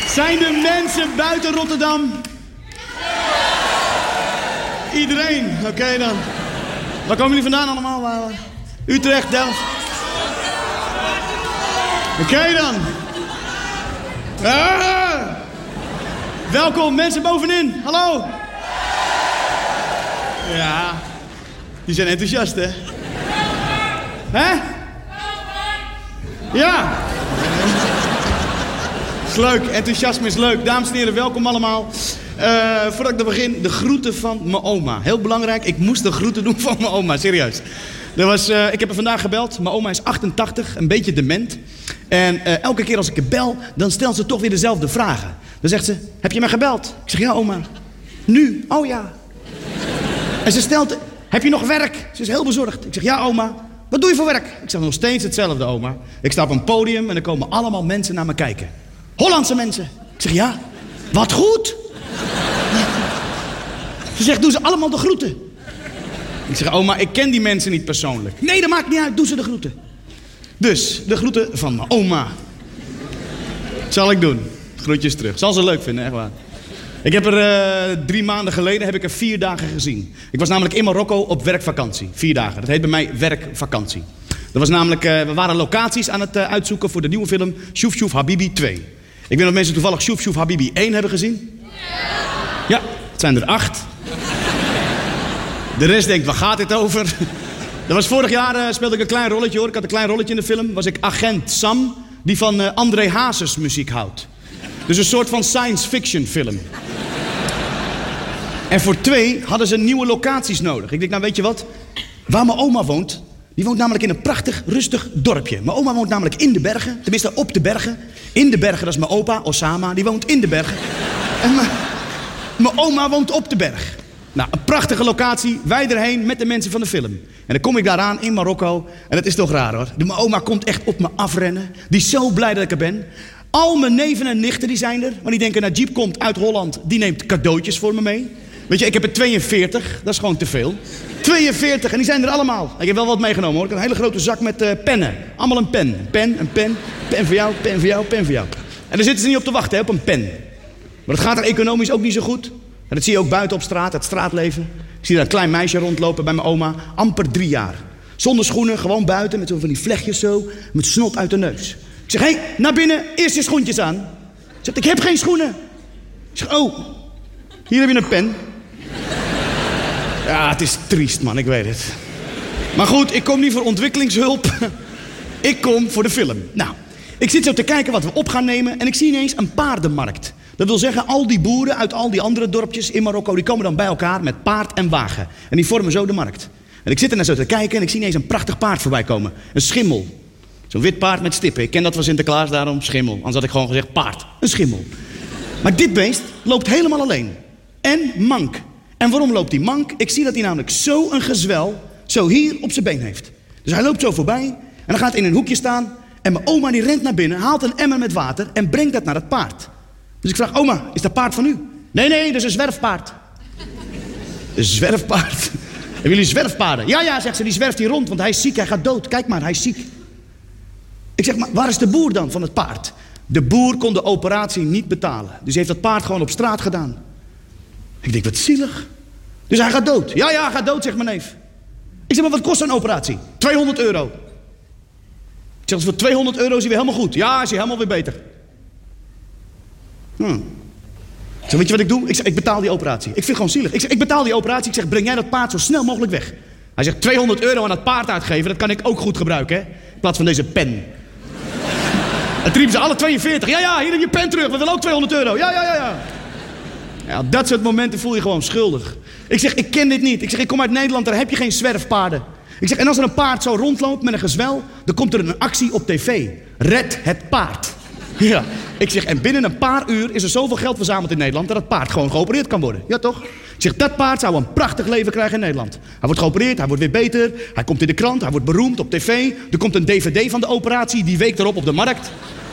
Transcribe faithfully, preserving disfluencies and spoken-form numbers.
Zijn er mensen buiten Rotterdam? Iedereen, oké okay, dan. Waar komen jullie vandaan allemaal? Utrecht, Delft. Oké okay, dan. Ah! Welkom, mensen bovenin. Hallo. Ja, die zijn enthousiast, hè? Hè? Ja. Is leuk, enthousiasme is leuk. Dames en heren, welkom allemaal. Uh, voordat ik er begin, de groeten van mijn oma. Heel belangrijk, ik moest de groeten doen van mijn oma, serieus. Er was, uh, ik heb haar vandaag gebeld. Mijn oma is achtentachtig, een beetje dement. En uh, elke keer als ik haar bel, dan stelt ze toch weer dezelfde vragen. Dan zegt ze, heb je mij gebeld? Ik zeg, ja oma. Nu? Oh ja. En ze stelt, heb je nog werk? Ze is heel bezorgd. Ik zeg, ja oma. Wat doe je voor werk? Ik zeg, nog steeds hetzelfde oma. Ik sta op een podium en er komen allemaal mensen naar me kijken. Hollandse mensen. Ik zeg, ja. Wat goed. Ze zegt, doen ze allemaal de groeten? Ik zeg, oma, ik ken die mensen niet persoonlijk. Nee, dat maakt niet uit, doe ze de groeten. Dus, de groeten van mijn oma. Zal ik doen. Groetjes terug. Zal ze leuk vinden, echt waar. Ik heb er uh, drie maanden geleden heb ik er vier dagen gezien. Ik was namelijk in Marokko op werkvakantie. Vier dagen. Dat heet bij mij werkvakantie. Dat was namelijk, uh, we waren locaties aan het uh, uitzoeken voor de nieuwe film Shouf Shouf Habibi twee. Ik weet niet of mensen toevallig Shouf Shouf Habibi één hebben gezien. Ja, het zijn er acht. De rest denkt, waar gaat dit over? Dat was vorig jaar, uh, speelde ik een klein rolletje hoor. Ik had een klein rolletje in de film. Was ik agent Sam, die van uh, André Hazes muziek houdt. Dus een soort van science fiction film. En voor twee hadden ze nieuwe locaties nodig. Ik denk, nou weet je wat? Waar mijn oma woont, die woont namelijk in een prachtig, rustig dorpje. Mijn oma woont namelijk in de bergen, tenminste op de bergen. In de bergen, dat is mijn opa, Osama, die woont in de bergen. En mijn, mijn oma woont op de berg. Nou, een prachtige locatie, wij erheen met de mensen van de film. En dan kom ik daaraan in Marokko. En dat is toch raar hoor. De, mijn oma komt echt op me afrennen. Die is zo blij dat ik er ben. Al mijn neven en nichten die zijn er. Maar die denken, nou, Jeep komt uit Holland. Die neemt cadeautjes voor me mee. Weet je, ik heb er tweeënveertig. Dat is gewoon te veel. tweeënveertig en die zijn er allemaal. Ik heb wel wat meegenomen hoor. Ik heb een hele grote zak met uh, pennen. Allemaal een pen. Een pen, een pen. Pen voor jou, pen voor jou, pen voor jou. En daar zitten ze niet op te wachten, hè, op een pen. Maar dat gaat er economisch ook niet zo goed. En dat zie je ook buiten op straat, het straatleven. Ik zie daar een klein meisje rondlopen bij mijn oma. Amper drie jaar. Zonder schoenen, gewoon buiten. Met zo van die vlechtjes zo. Met snot uit de neus. Ik zeg, hé, hey, naar binnen. Eerst je schoentjes aan. Ze zegt, ik heb geen schoenen. Ik zeg, oh. Hier heb je een pen. Ja, het is triest, man. Ik weet het. Maar goed, ik kom niet voor ontwikkelingshulp. Ik kom voor de film. Nou, ik zit zo te kijken wat we op gaan nemen. En ik zie ineens een paardenmarkt. Dat wil zeggen, al die boeren uit al die andere dorpjes in Marokko, die komen dan bij elkaar met paard en wagen. En die vormen zo de markt. En ik zit er naar zo te kijken en ik zie ineens een prachtig paard voorbij komen. Een schimmel. Zo'n wit paard met stippen. Ik ken dat van Sinterklaas, daarom schimmel. Anders had ik gewoon gezegd paard. Een schimmel. Maar dit beest loopt helemaal alleen. En mank. En waarom loopt hij mank? Ik zie dat hij namelijk zo een gezwel, zo hier op zijn been heeft. Dus hij loopt zo voorbij en dan gaat in een hoekje staan. En mijn oma die rent naar binnen, haalt een emmer met water en brengt dat naar het paard. Dus ik vraag, oma, is dat paard van u? Nee, nee, dat is een zwerfpaard. Een zwerfpaard? Hebben jullie zwerfpaarden? Ja, ja, zegt ze, die zwerft hier rond, want hij is ziek, hij gaat dood. Kijk maar, hij is ziek. Ik zeg, maar waar is de boer dan van het paard? De boer kon de operatie niet betalen. Dus hij heeft dat paard gewoon op straat gedaan. Ik denk, wat zielig. Dus hij gaat dood. Ja, ja, hij gaat dood, zegt mijn neef. Ik zeg, maar wat kost een operatie? tweehonderd euro. Ik zeg, voor tweehonderd euro is hij weer helemaal goed. Ja, is hij helemaal weer beter. Hm. Ik zeg, weet je wat ik doe? Ik zeg, ik betaal die operatie. Ik vind het gewoon zielig. Ik zeg, ik betaal die operatie. Ik zeg, breng jij dat paard zo snel mogelijk weg. Hij zegt, tweehonderd euro aan dat paard uitgeven, dat kan ik ook goed gebruiken, hè? In plaats van deze pen. En toen riepen ze alle tweeënveertig. Ja, ja, hier heb je pen terug. We willen ook tweehonderd euro. Ja, ja, ja, ja. Ja, dat soort momenten voel je gewoon schuldig. Ik zeg, ik ken dit niet. Ik zeg, ik kom uit Nederland, daar heb je geen zwerfpaarden. Ik zeg, en als er een paard zo rondloopt met een gezwel, dan komt er een actie op tv. Red het paard. Ja. Ik zeg, en binnen een paar uur is er zoveel geld verzameld in Nederland dat het paard gewoon geopereerd kan worden. Ja, toch? Ik zeg, dat paard zou een prachtig leven krijgen in Nederland. Hij wordt geopereerd, hij wordt weer beter, hij komt in de krant, hij wordt beroemd op tv. Er komt een dvd van de operatie, die week erop op de markt.